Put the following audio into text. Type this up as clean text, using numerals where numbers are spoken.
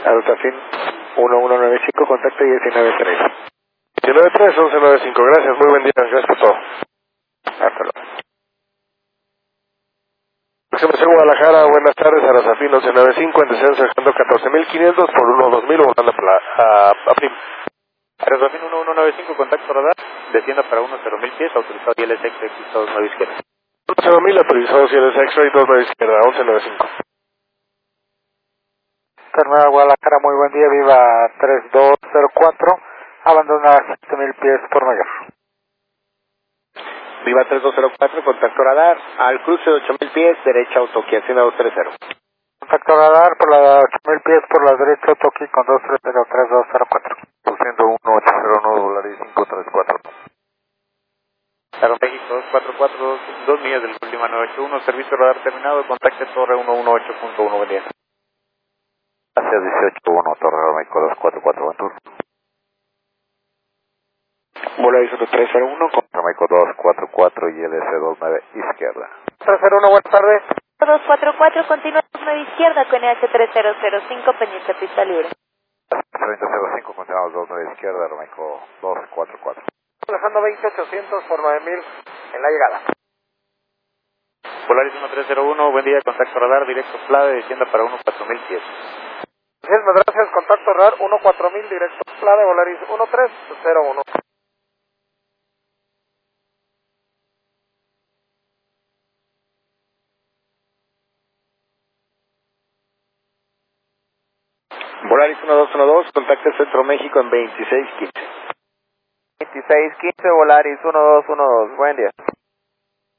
Aerotafin 1195, contacto 19-3. 19-3, 1195, gracias, muy buen día, gracias por todo. Hasta luego. XMC Guadalajara, buenas tardes, Aerotafin 1195, en descenso dejando 14.500 por 1-2000, volando a PRIM. Aerotafin 1195, contacto radar, descienda para 10.000 pies, autorizado ILS X-Ray, 29 izquierda. 10.000, autorizado ILS X-Ray, 29 izquierda, 1195. Terminal Guadalajara, muy buen día, viva 3204, abandona 7.000 pies por mayor. Viva 3204, contacto radar, al cruce de 8.000 pies, derecha Autoki, Hacienda 230. Contacto radar por la 8.000 pies por la derecha, Toki con 230-3204. 201-801, Volaris 534. Aeroméxico 244, 2 millas del última 981, servicio radar terminado, contacte Torre 118.1, buen día. Hacia 18-1, Torre Aeroméxico 244, buen turno. Volaris 1301, con Aeroméxico 244 y LS29 izquierda. 301, buenas tardes. 244, continúa 9 izquierda con NH3005, pendiente pista libre. 3005, continuamos 29 izquierda, Aeroméxico 244. Alejandro 20800 por 9000 en la llegada. Volaris 1301, buen día, contacto radar, directo Plade, descienda para 14000 pies. Muchísimas gracias, contacto radar 14000, directo Plade, Volaris 1301. Volaris 1212, contacte Centro México en 2615. 2615, Volaris 1212, buen día.